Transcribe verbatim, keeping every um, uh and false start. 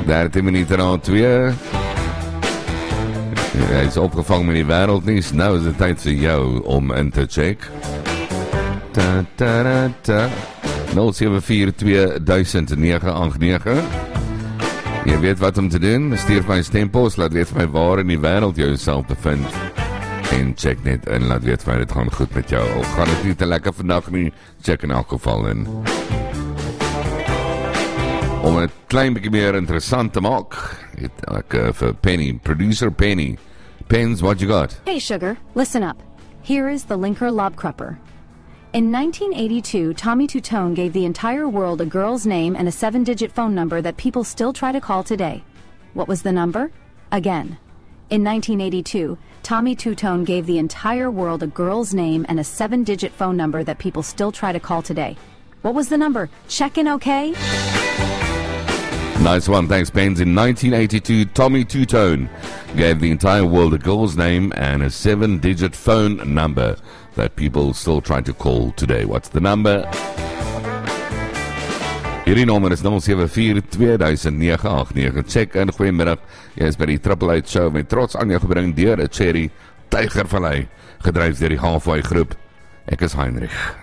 dertien minute na twee. Hy is opgevang met die wêreldnuus. Nou is dit tyd vir jou om in te check. Ta ta ta ta. nul sewe vier twee duisend nege agt nege. Jy weet wat om te doen. Stuur my stempels, laat weet vir my waar in die wêreld jy jouself bevind. En check net in, laat weet vir my dit gaan goed met jou. Al gaan dit nie te lekker vandag nie, check in elk geval in. Om het klein bietjie meer interessant te maak, het ek uh, vir Penny, producer Penny. Pens, what you got? Hey sugar, listen up. Here is the Linker Lobkrupper. In nineteen eighty-two, Tommy Tutone gave the entire world a girl's name and a seven-digit phone number that people still try to call today. What was the number? Again. In nineteen eighty-two, Tommy Tutone gave the entire world a girl's name and a seven-digit phone number that people still try to call today. What was the number? Check in, okay? Nice one, thanks, Pens. In nineteen eighty-two, Tommy Tutone gave the entire world a girl's name and a seven-digit phone number that people still try to call today. What's the number? Hierdie nommer is nul sewe vier twee duisend nege agt nege. Check in, goeiemiddag. Jy is by die Triple Eight Show met trots aan jou gebring deur 'n Cherry Tygervallei, gedryf deur die Halfway groep. Ek is Heinrich.